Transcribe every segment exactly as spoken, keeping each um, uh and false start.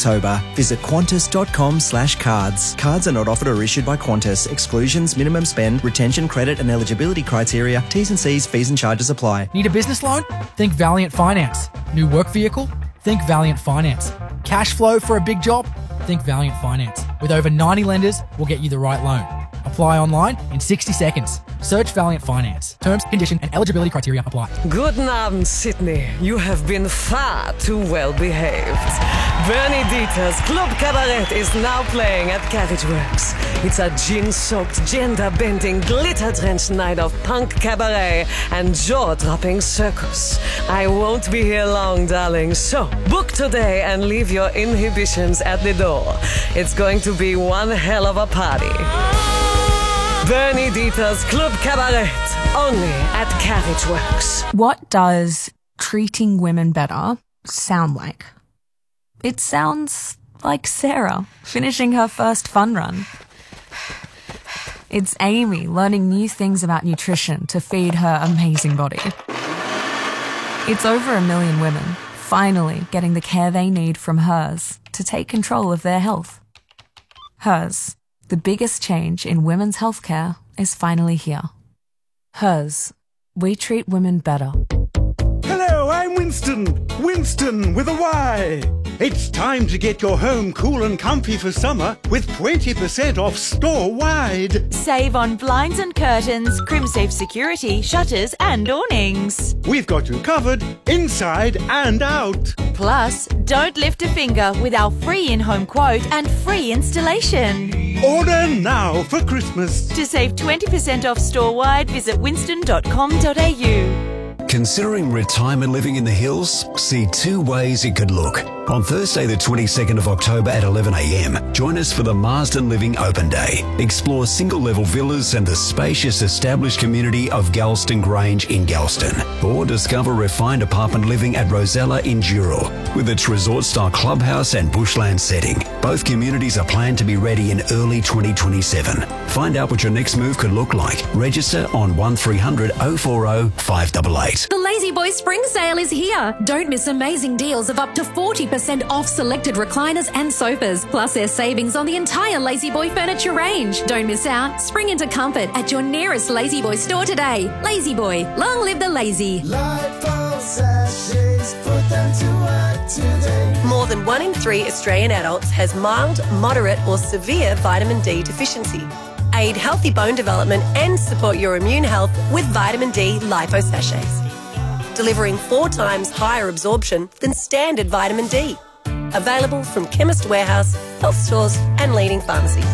October. Visit qantas.com slash cards. Cards are not offered or issued by Qantas. Exclusions, minimum spend, retention, credit and eligibility criteria, T's and C's, fees and charges apply. Need a business loan? Think Valiant Finance. New work vehicle? Think Valiant Finance. Cash flow for a big job? Think Valiant Finance. With over ninety lenders, we'll get you the right loan. Apply online in sixty seconds. Search Valiant Finance. Terms, condition and eligibility criteria apply. Guten Abend, Sydney. You have been far too well behaved. Bernie Dieter's Club Cabaret is now playing at Carriageworks. It's a gin-soaked, gender-bending, glitter-drenched night of punk cabaret and jaw-dropping circus. I won't be here long, darling, so book today and leave your inhibitions at the door. It's going to be one hell of a party. Bernie Dieter's Club Cabaret, only at Carriageworks. What does treating women better sound like? It sounds like Sarah finishing her first fun run. It's Amy learning new things about nutrition to feed her amazing body. It's over a million women finally getting the care they need from Hers to take control of their health. Hers, the biggest change in women's healthcare, is finally here. Hers, we treat women better. Hello, I'm Winston. Winston with a Y. It's time to get your home cool and comfy for summer with twenty percent off store-wide. Save on blinds and curtains, CrimSafe security, shutters and awnings. We've got you covered inside and out. Plus, don't lift a finger with our free in-home quote and free installation. Order now for Christmas. To save twenty percent off store-wide, visit winston dot com dot a u. Considering retirement living in the hills? See two ways it could look. On Thursday the twenty-second of October at eleven a m, join us for the Marsden Living Open Day. Explore single-level villas and the spacious established community of Galston Grange in Galston. Or discover refined apartment living at Rosella in Dural, with its resort-style clubhouse and bushland setting. Both communities are planned to be ready in early twenty twenty-seven. Find out what your next move could look like. Register on one three hundred oh four oh five eight eight. The Lazy Boy Spring Sale is here. Don't miss amazing deals of up to forty percent off selected recliners and sofas. Plus there's savings on the entire Lazy Boy furniture range. Don't miss out. Spring into comfort at your nearest Lazy Boy store today. Lazy Boy, long live the lazy. More than one in three Australian adults has mild, moderate or severe vitamin D deficiency. Aid healthy bone development and support your immune health with vitamin D lipo sachets, delivering four times higher absorption than standard vitamin D. Available from Chemist Warehouse, health stores and leading pharmacies.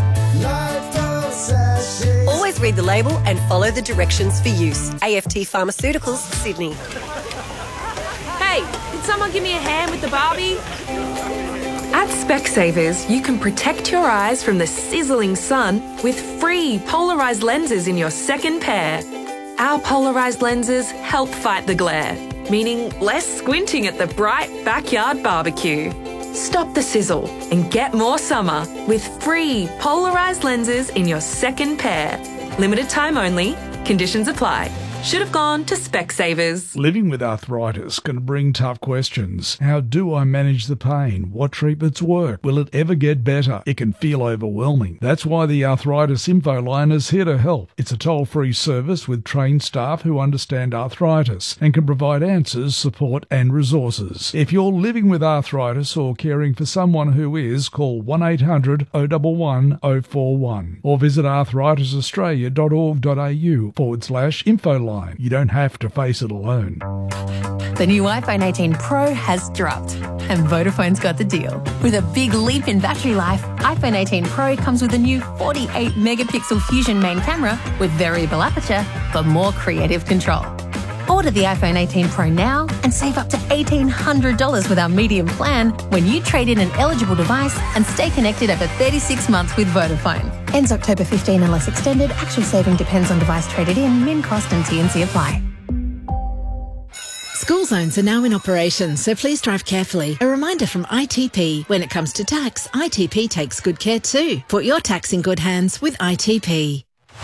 Always read the label and follow the directions for use. A F T Pharmaceuticals, Sydney. Hey, can someone give me a hand with the Barbie? At Specsavers, you can protect your eyes from the sizzling sun with free polarised lenses in your second pair. Our polarised lenses help fight the glare, meaning less squinting at the bright backyard barbecue. Stop the sizzle and get more summer with free polarised lenses in your second pair. Limited time only. Conditions apply. Should have gone to Specsavers. Living with arthritis can bring tough questions. How do I manage the pain? What treatments work? Will it ever get better? It can feel overwhelming. That's why the Arthritis Info Line is here to help. It's a toll-free service with trained staff who understand arthritis and can provide answers, support and resources. If you're living with arthritis or caring for someone who is, call one eight hundred oh one one oh four one or visit arthritisaustralia.org.au forward slash info line. You don't have to face it alone. The new iPhone eighteen Pro has dropped, and Vodafone's got the deal. With a big leap in battery life, iPhone eighteen Pro comes with a new forty-eight megapixel Fusion main camera with variable aperture for more creative control. Order the iPhone eighteen Pro now and save up to eighteen hundred dollars with our medium plan when you trade in an eligible device and stay connected over thirty-six months with Vodafone. Ends October fifteenth unless extended. Actual saving depends on device traded in. Min cost and T and C apply. School zones are now in operation, so please drive carefully. A reminder from I T P. When it comes to tax, I T P takes good care too. Put your tax in good hands with I T P.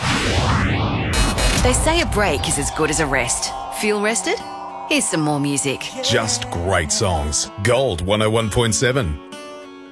They say a break is as good as a rest. Feel rested? Here's some more music. Just great songs. Gold one oh one point seven.